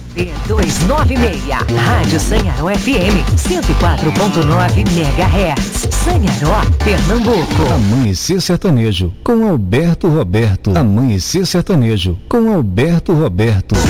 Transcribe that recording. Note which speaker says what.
Speaker 1: 296, Rádio Sanharó FM, 104.9 MHz. Sanharó, Pernambuco.
Speaker 2: Amanhecer Sertanejo, com Alberto Roberto. Amanhecer Sertanejo, com Alberto Roberto.